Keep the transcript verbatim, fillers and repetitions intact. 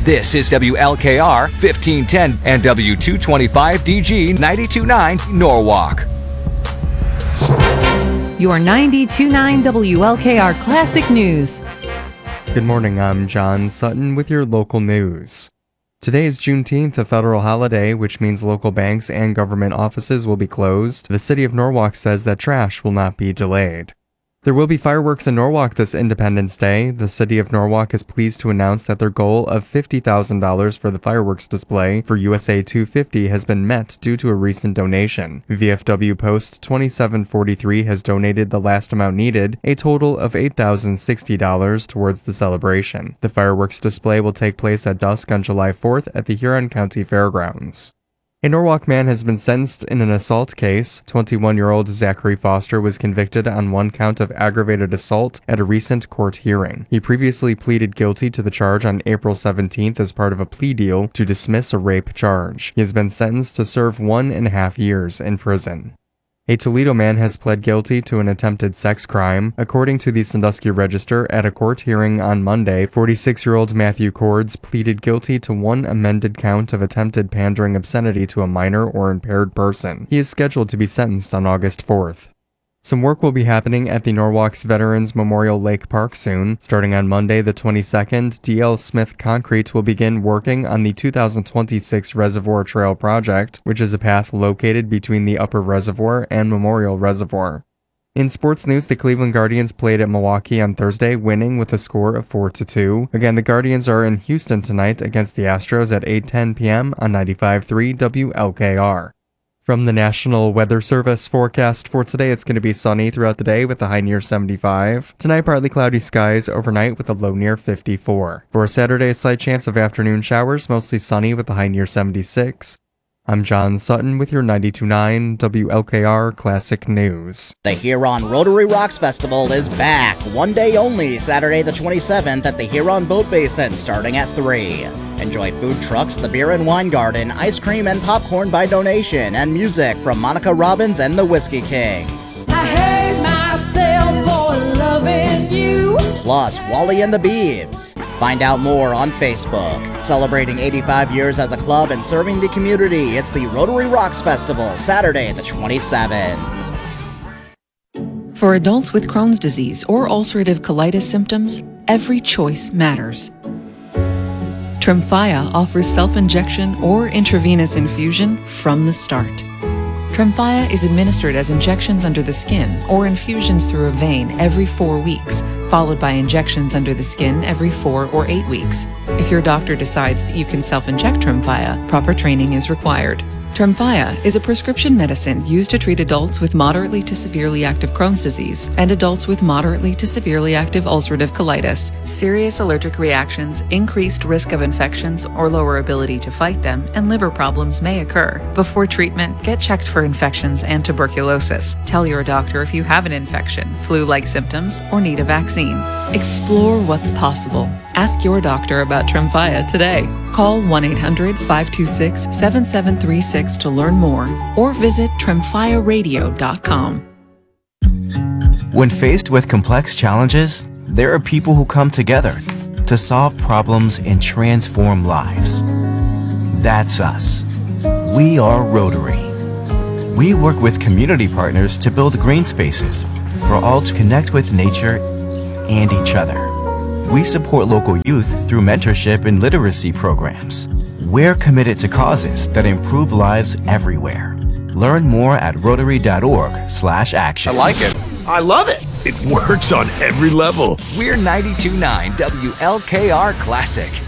This is W L K R fifteen ten and W two twenty-five D G ninety-two point nine Norwalk. Your ninety-two point nine W L K R Classic News. Good morning, I'm John Sutton with your local news. Today is Juneteenth, a federal holiday, which means local banks and government offices will be closed. The city of Norwalk says that trash will not be delayed. There will be fireworks in Norwalk this Independence Day. The city of Norwalk is pleased to announce that their goal of fifty thousand dollars for the fireworks display for U S A two fifty has been met due to a recent donation. V F W Post twenty-seven forty-three has donated the last amount needed, a total of eight thousand sixty dollars towards the celebration. The fireworks display will take place at dusk on July fourth at the Huron County Fairgrounds. A Norwalk man has been sentenced in an assault case. twenty-one-year-old Zachary Foster was convicted on one count of aggravated assault at a recent court hearing. He previously pleaded guilty to the charge on April seventeenth as part of a plea deal to dismiss a rape charge. He has been sentenced to serve one and a half years in prison. A Toledo man has pled guilty to an attempted sex crime. According to the Sandusky Register, at a court hearing on Monday, forty-six-year-old Matthew Cords pleaded guilty to one amended count of attempted pandering obscenity to a minor or impaired person. He is scheduled to be sentenced on August fourth. Some work will be happening at the Norwalk's Veterans Memorial Lake Park soon. Starting on Monday the twenty-second, D L Smith Concrete will begin working on the two thousand twenty-six Reservoir Trail project, which is a path located between the Upper Reservoir and Memorial Reservoir. In sports news, the Cleveland Guardians played at Milwaukee on Thursday, winning with a score of four to two. Again, the Guardians are in Houston tonight against the Astros at eight ten p.m. on ninety-five point three W L K R. From the National Weather Service forecast for today, it's going to be sunny throughout the day with a high near seventy-five. Tonight, partly cloudy skies overnight with a low near fifty-four. For Saturday, a slight chance of afternoon showers, mostly sunny with a high near seventy-six. I'm John Sutton with your ninety-two point nine W L K R Classic News. The Huron Rotary Rocks Festival is back, one day only, Saturday the twenty-seventh at the Huron Boat Basin, starting at three. Enjoy food trucks, the Beer and Wine Garden, ice cream and popcorn by donation, and music from Monica Robbins and the Whiskey Kings. I hate myself for loving you. Plus, Wally and the Beeves. Find out more on Facebook. Celebrating eighty-five years as a club and serving the community, it's the Rotary Rocks Festival, Saturday the twenty-seventh. For adults with Crohn's disease or ulcerative colitis symptoms, every choice matters. Tremfya offers self-injection or intravenous infusion from the start. Tremfya is administered as injections under the skin or infusions through a vein every four weeks, followed by injections under the skin every four or eight weeks. If your doctor decides that you can self-inject Tremfya, proper training is required. Tremfya is a prescription medicine used to treat adults with moderately to severely active Crohn's disease and adults with moderately to severely active ulcerative colitis. Serious allergic reactions, increased risk of infections or lower ability to fight them, and liver problems may occur. Before treatment, get checked for infections and tuberculosis. Tell your doctor if you have an infection, flu-like symptoms, or need a vaccine. Explore what's possible. Ask your doctor about Tremfya today. Call one eight hundred five two six seven seven three six to learn more or visit tremfya radio dot com. When faced with complex challenges, there are people who come together to solve problems and transform lives. That's us. We are Rotary. We work with community partners to build green spaces for all to connect with nature and each other. We support local youth through mentorship and literacy programs. We're committed to causes that improve lives everywhere. Learn more at rotary dot org slash action. I like it. I love it. It works on every level. We're ninety-two point nine W L K R Classic.